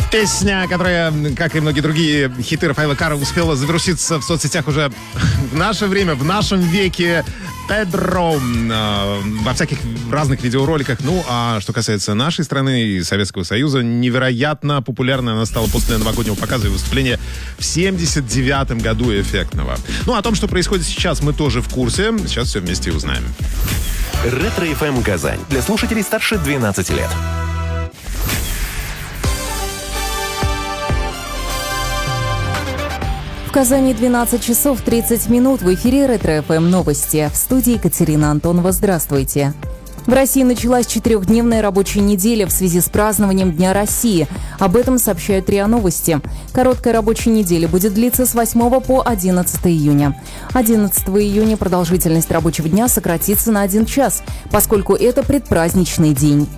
Песня, которая, как и многие другие хиты Рафаэла Карра, успела завируситься в соцсетях уже в наше время, в нашем веке. Педро во всяких разных видеороликах. Ну, а что касается нашей страны и Советского Союза, невероятно популярной она стала после новогоднего показа и выступления в 79-м году эффектного. Ну, о том, что происходит сейчас, мы тоже в курсе. Сейчас все вместе и узнаем. Ретро-ФМ Казань. Для слушателей старше 12 лет. В Казани 12 часов 30 минут. В эфире Ретро-ФМ новости. В студии Екатерина Антонова. Здравствуйте. В России началась 4-дневная рабочая неделя в связи с празднованием Дня России. Об этом сообщают РИА Новости. Короткая рабочая неделя будет длиться с 8 по 11 июня. 11 июня продолжительность рабочего дня сократится на 1 час, поскольку это предпраздничный день.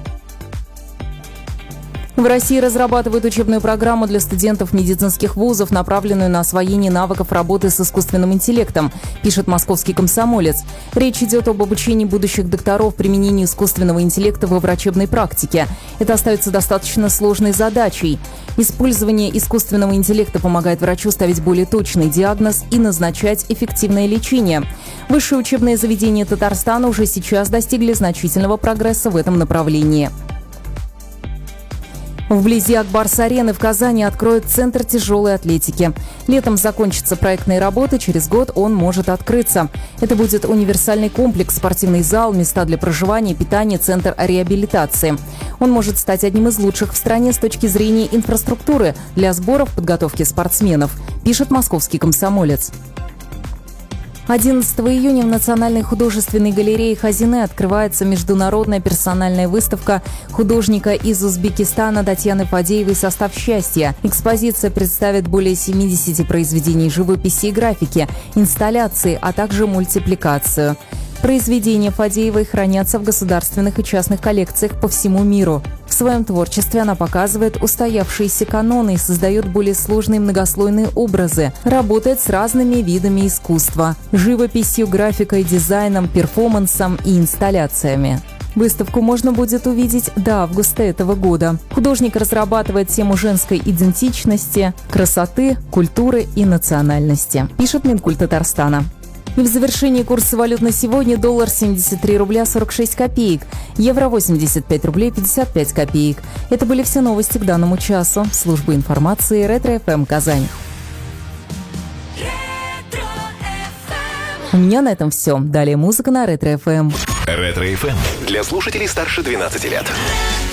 В России разрабатывают учебную программу для студентов медицинских вузов, направленную на освоение навыков работы с искусственным интеллектом, пишет «Московский комсомолец». Речь идет об обучении будущих докторов применению искусственного интеллекта во врачебной практике. Это остается достаточно сложной задачей. Использование искусственного интеллекта помогает врачу ставить более точный диагноз и назначать эффективное лечение. Высшие учебные заведения Татарстана уже сейчас достигли значительного прогресса в этом направлении. Вблизи Ак-Барс-арены в Казани откроют Центр тяжелой атлетики. Летом закончатся проектные работы, через год он может открыться. Это будет универсальный комплекс, спортивный зал, места для проживания, питания, центр реабилитации. Он может стать одним из лучших в стране с точки зрения инфраструктуры для сборов, подготовки спортсменов, пишет «Московский комсомолец». 11 июня в Национальной художественной галерее Хазине открывается международная персональная выставка художника из Узбекистана Татьяны Фадеевой «Состав счастья». Экспозиция представит более 70 произведений живописи и графики, инсталляции, а также мультипликацию. Произведения Фадеевой хранятся в государственных и частных коллекциях по всему миру. В своем творчестве она показывает устоявшиеся каноны и создает более сложные многослойные образы. Работает с разными видами искусства – живописью, графикой, дизайном, перформансом и инсталляциями. Выставку можно будет увидеть до августа этого года. Художник разрабатывает тему женской идентичности, красоты, культуры и национальности, пишет Минкульт Татарстана. И в завершении курса валют на сегодня: доллар 73 рубля 46 копеек, евро 85 рублей 55 копеек. Это были все новости к данному часу. Служба информации Ретро-ФМ Казань. У меня на этом все. Далее музыка на Ретро-ФМ. Ретро-ФМ для слушателей старше 12 лет.